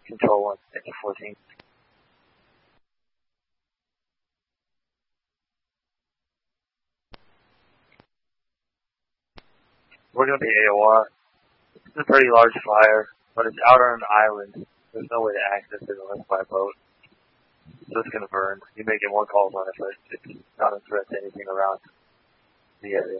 Control 1, Enter 14. We're going to be AOR. It's a pretty large fire, but it's out on an island. There's no way to access it unless by boat. So it's going to burn. You may get more calls on it, but it's not a threat to anything around the area.